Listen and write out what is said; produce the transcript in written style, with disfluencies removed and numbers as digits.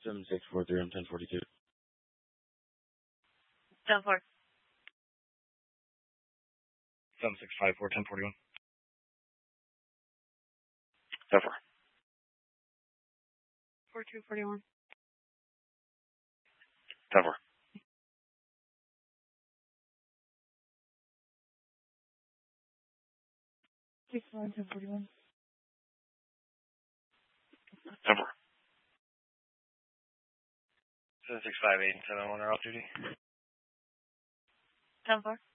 7643 on 1042. 10-4. 7654 1041. 10-4. 4241. 10-4. 1041. 10-4. 7658 and 71 are off duty. 10-4.